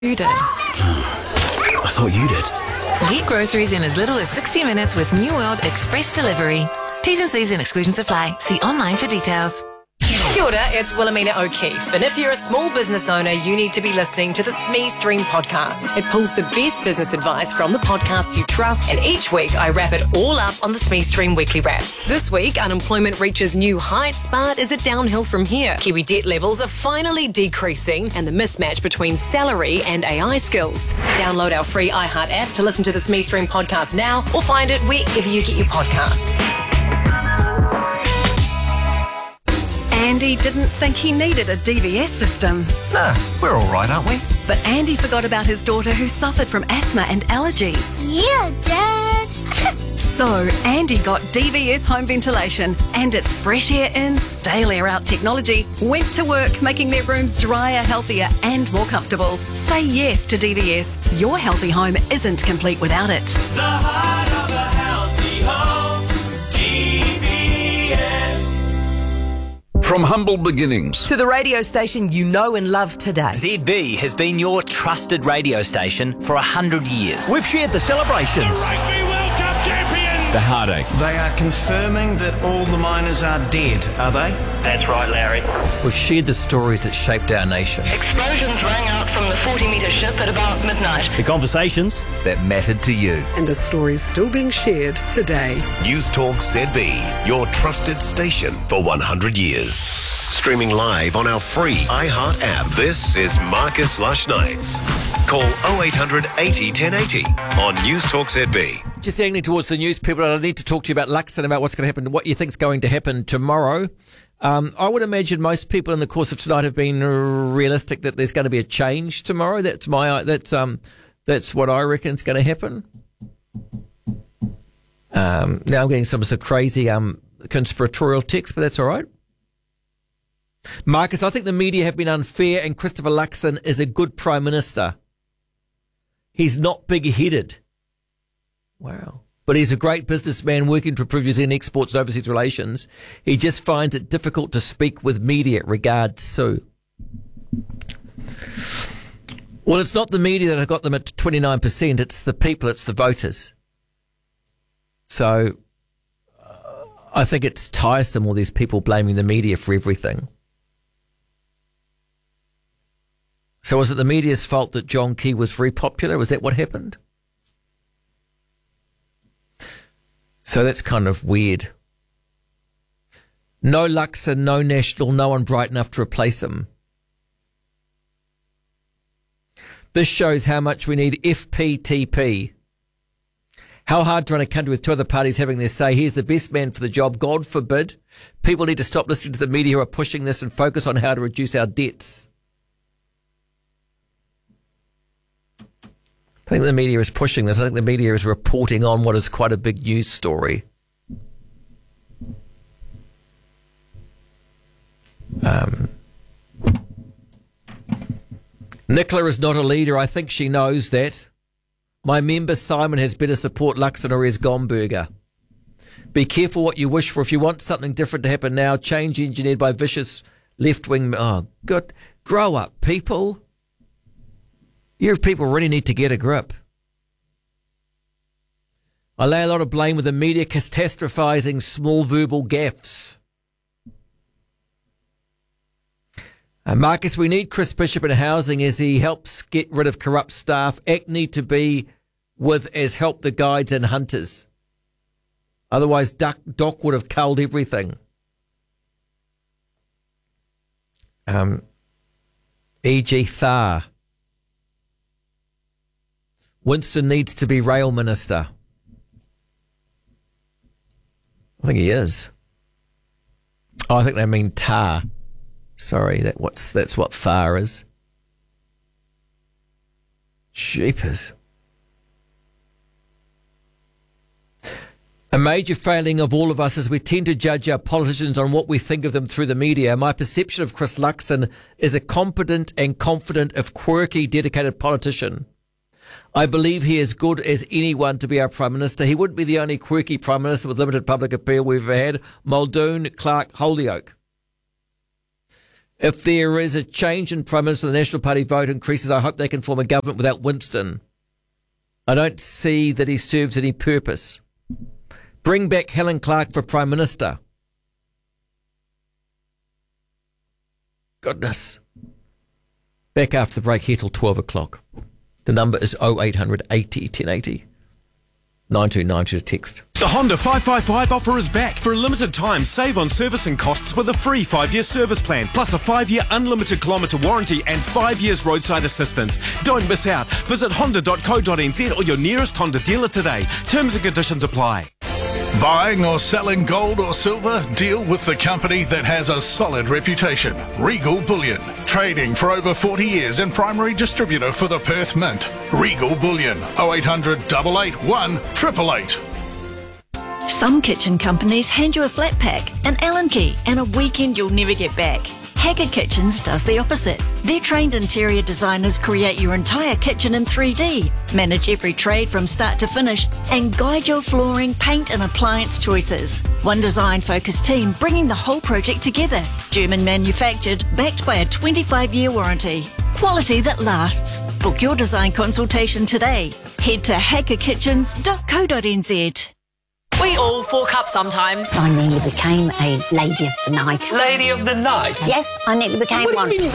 You did. I thought you did. Get groceries in as little as 60 minutes with New World Express Delivery. T's and C's and exclusions apply. See online for details. Kia ora, it's Wilhelmina O'Keefe, and if you're a small business owner, you need to be listening to the SME Stream podcast. It pulls the best business advice from the podcasts you trust, and each week I wrap it all up on the SME Stream Weekly Wrap. This week, unemployment reaches new heights, but is it downhill from here? Kiwi debt levels are finally decreasing, and the mismatch between salary and AI skills. Download our free iHeart app to listen to the SME Stream podcast now, or find it wherever you get your podcasts. Andy didn't think he needed a DVS system. Nah, we're all right, aren't we? But Andy forgot about his daughter who suffered from asthma and allergies. Yeah, Dad. So Andy got DVS home ventilation and its fresh air in, stale air out technology went to work making their rooms drier, healthier and more comfortable. Say yes to DVS. Your healthy home isn't complete without it. The heart of a healthy home, DVS. From humble beginnings to the radio station you know and love today. ZB has been your trusted radio station for 100 years. We've shared the celebrations, Rugby World Cup champions. the heartache. They are confirming that all the miners are dead, are they? That's right, Larry. We've shared the stories that shaped our nation. Explosions rang out from the 40-metre ship at about midnight. The conversations that mattered to you. And the stories still being shared today. News Talk ZB, your trusted station for 100 years. Streaming live on our free iHeart app. This is Marcus Lush Nights. Call 0800 80 1080 on News Talk ZB. Just angling towards the news, people, I need to talk to you about Luxon, about what's going to happen, what you think's going to happen tomorrow. I would imagine most people in the course of tonight have been realistic that there's going to be a change tomorrow. That's what I reckon is going to happen. Now I'm getting some sort of crazy conspiratorial text, but that's all right. Marcus, I think the media have been unfair, and Christopher Luxon is a good Prime Minister. He's not big-headed. Wow. But he's a great businessman working to improve New Zealand exports and overseas relations. He just finds it difficult to speak with media. Regards, Sue. Well, it's not the media that have got them at 29%. It's the people. It's the voters. So I think it's tiresome, all these people blaming the media for everything. So was it the media's fault that John Key was very popular? Was that what happened? So that's kind of weird. No Luxon, no National, no one bright enough to replace him. This shows how much we need FPTP. How hard to run a country with two other parties having their say. Here's the best man for the job. God forbid. People need to stop listening to the media who are pushing this and focus on how to reduce our debts. I think the media is pushing this. I think the media is reporting on what is quite a big news story. Nicola is not a leader. I think she knows that. My member Simon has better support Luxon or Gomberger. Be careful what you wish for. If you want something different to happen now, change engineered by vicious left-wing... Oh, God. Grow up, people. You people really need to get a grip. I lay a lot of blame with the media catastrophizing small verbal gaffes. Marcus, we need Chris Bishop in housing as he helps get rid of corrupt staff. ACT need to be with as help the guides and hunters. Otherwise, Doc would have culled everything. E.G. Thar. Winston needs to be rail minister. I think he is. Oh, I think they mean tar. Sorry, that's what Thar is. Jeepers. A major failing of all of us is we tend to judge our politicians on what we think of them through the media. My perception of Chris Luxon is a competent and confident, if quirky, dedicated politician. I believe he is good as anyone to be our Prime Minister. He wouldn't be the only quirky Prime Minister with limited public appeal we've ever had. Muldoon, Clark, Holyoake. If there is a change in Prime Minister, the National Party vote increases, I hope they can form a government without Winston. I don't see that he serves any purpose. Bring back Helen Clark for Prime Minister. Goodness. Back after the break here till 12 o'clock. The number is 0800 80 1080. 9292 to text. The Honda 555 offer is back. For a limited time, save on servicing costs with a free 5-year service plan, plus a 5-year unlimited kilometre warranty and 5 years roadside assistance. Don't miss out. Visit honda.co.nz or your nearest Honda dealer today. Terms and conditions apply. Buying or selling gold or silver? Deal with the company that has a solid reputation. Regal Bullion. Trading for over 40 years and primary distributor for the Perth Mint. Regal Bullion. 0800 881 888. Some kitchen companies hand you a flat pack, an Allen key, and a weekend you'll never get back. Haggard Kitchens does the opposite. Their trained interior designers create your entire kitchen in 3D, manage every trade from start to finish, and guide your flooring, paint and appliance choices. One design-focused team bringing the whole project together. German manufactured, backed by a 25-year warranty. Quality that lasts. Book your design consultation today. Head to haggardkitchens.co.nz. We all fork up sometimes. I nearly became a lady of the night. Lady of the night? Yes, I nearly became one.